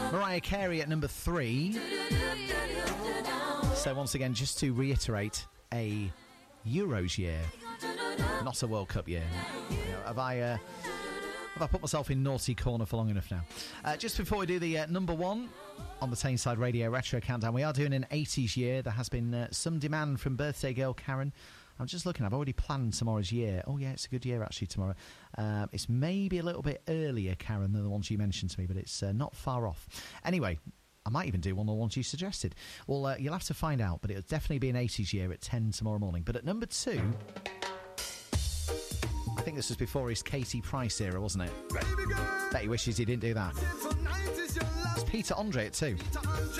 Mariah Carey at number 3. So once again, just to reiterate, a Euros year, not a World Cup year. Have I put myself in naughty corner for long enough now? Just before we do the number 1 on the Tameside Radio Retro Countdown, we are doing an 80s year. There has been some demand from birthday girl Karen. I'm just looking, I've already planned tomorrow's year. Oh yeah, it's a good year actually tomorrow. It's maybe a little bit earlier, Karen, than the ones you mentioned to me, but it's not far off. Anyway, I might even do one of the ones you suggested. Well, you'll have to find out, but it'll definitely be an 80s year at 10 tomorrow morning. But at number 2, I think this was before his Katie Price era, wasn't it? Bet he wishes he didn't do that. It's Peter Andre at 2.